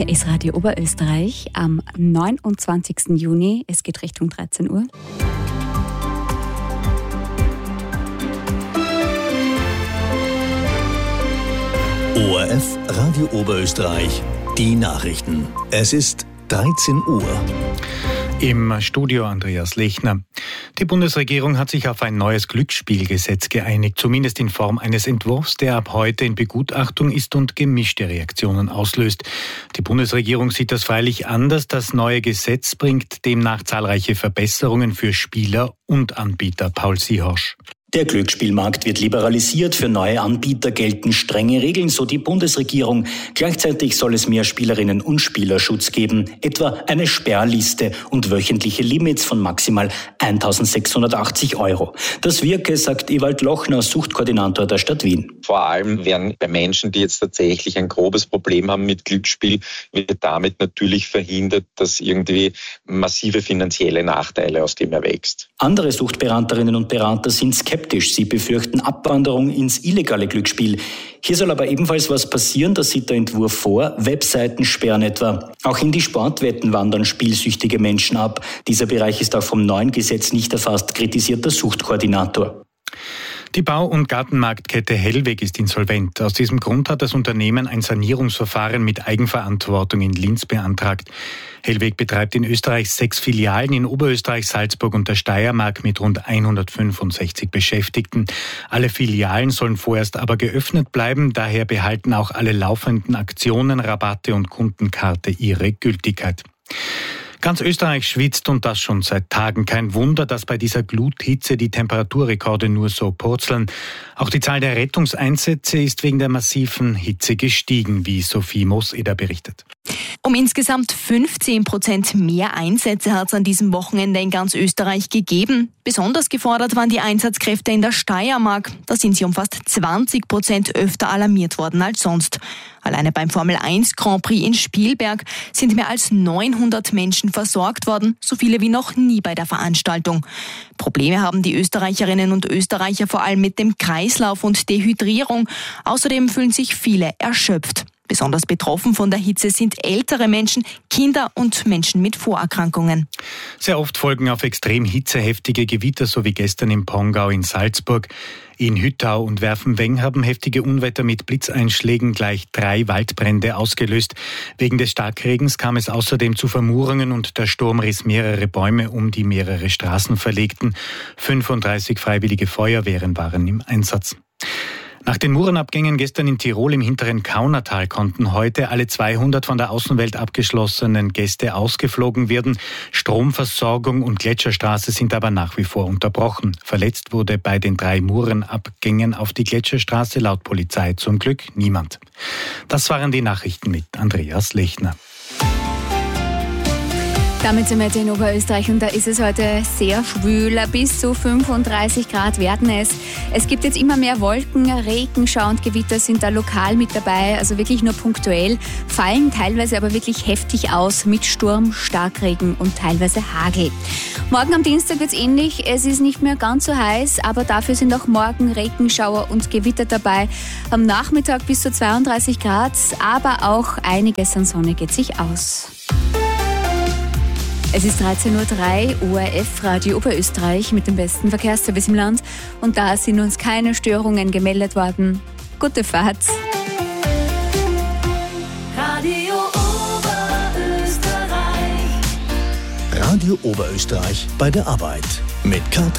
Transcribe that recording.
Hier ist Radio Oberösterreich am 29. Juni. Es geht Richtung 13 Uhr. ORF Radio Oberösterreich, die Nachrichten. Es ist 13 Uhr. Im Studio Andreas Lechner. Die Bundesregierung hat sich auf ein neues Glücksspielgesetz geeinigt, zumindest in Form eines Entwurfs, der ab heute in Begutachtung ist und gemischte Reaktionen auslöst. Die Bundesregierung sieht das freilich anders. Das neue Gesetz bringt demnach zahlreiche Verbesserungen für Spieler und Anbieter. Paul Sihorsch. Der Glücksspielmarkt wird liberalisiert, für neue Anbieter gelten strenge Regeln, so die Bundesregierung. Gleichzeitig soll es mehr Spielerinnen und Spielerschutz geben, etwa eine Sperrliste und wöchentliche Limits von maximal 1.680 €. Das wirke, sagt Ewald Lochner, Suchtkoordinator der Stadt Wien. Vor allem werden bei Menschen, die jetzt tatsächlich ein grobes Problem haben mit Glücksspiel, wird damit natürlich verhindert, dass irgendwie massive finanzielle Nachteile aus dem erwächst. Andere Suchtberaterinnen und Berater sind skeptisch. Sie befürchten Abwanderung ins illegale Glücksspiel. Hier soll aber ebenfalls was passieren, das sieht der Entwurf vor. Webseiten sperren etwa. Auch in die Sportwetten wandern spielsüchtige Menschen ab. Dieser Bereich ist auch vom neuen Gesetz nicht erfasst, kritisiert der Suchtkoordinator. Die Bau- und Gartenmarktkette Hellweg ist insolvent. Aus diesem Grund hat das Unternehmen ein Sanierungsverfahren mit Eigenverantwortung in Linz beantragt. Hellweg betreibt in Österreich 6 Filialen in Oberösterreich, Salzburg und der Steiermark mit rund 165 Beschäftigten. Alle Filialen sollen vorerst aber geöffnet bleiben. Daher behalten auch alle laufenden Aktionen, Rabatte und Kundenkarte ihre Gültigkeit. Ganz Österreich schwitzt und das schon seit Tagen. Kein Wunder, dass bei dieser Gluthitze die Temperaturrekorde nur so purzeln. Auch die Zahl der Rettungseinsätze ist wegen der massiven Hitze gestiegen, wie Sophie Mooseder berichtet. Um insgesamt 15% mehr Einsätze hat es an diesem Wochenende in ganz Österreich gegeben. Besonders gefordert waren die Einsatzkräfte in der Steiermark. Da sind sie um fast 20% öfter alarmiert worden als sonst. Alleine beim Formel 1 Grand Prix in Spielberg sind mehr als 900 Menschen versorgt worden, so viele wie noch nie bei der Veranstaltung. Probleme haben die Österreicherinnen und Österreicher vor allem mit dem Kreislauf und Dehydrierung. Außerdem fühlen sich viele erschöpft. Besonders betroffen von der Hitze sind ältere Menschen, Kinder und Menschen mit Vorerkrankungen. Sehr oft folgen auf extrem hitzeheftige Gewitter, so wie gestern im Pongau in Salzburg. In Hüttau und Werfenweng haben heftige Unwetter mit Blitzeinschlägen gleich 3 Waldbrände ausgelöst. Wegen des Starkregens kam es außerdem zu Vermurungen und der Sturm riss mehrere Bäume um, die mehrere Straßen verlegten. 35 freiwillige Feuerwehren waren im Einsatz. Nach den Murenabgängen gestern in Tirol im hinteren Kaunertal konnten heute alle 200 von der Außenwelt abgeschlossenen Gäste ausgeflogen werden. Stromversorgung und Gletscherstraße sind aber nach wie vor unterbrochen. Verletzt wurde bei den 3 Murenabgängen auf die Gletscherstraße laut Polizei zum Glück niemand. Das waren die Nachrichten mit Andreas Lechner. Damit sind wir jetzt in Oberösterreich und da ist es heute sehr schwül. Bis zu 35 Grad werden es. Es gibt jetzt immer mehr Wolken, Regenschau und Gewitter sind da lokal mit dabei, also wirklich nur punktuell, fallen teilweise aber wirklich heftig aus mit Sturm, Starkregen und teilweise Hagel. Morgen am Dienstag wird es ähnlich. Es ist nicht mehr ganz so heiß, aber dafür sind auch morgen Regenschauer und Gewitter dabei. Am Nachmittag bis zu 32 Grad, aber auch einiges an Sonne geht sich aus. Es ist 13.03 Uhr, ORF Radio Oberösterreich mit dem besten Verkehrsservice im Land. Und da sind uns keine Störungen gemeldet worden. Gute Fahrt. Radio Oberösterreich bei der Arbeit mit Katrin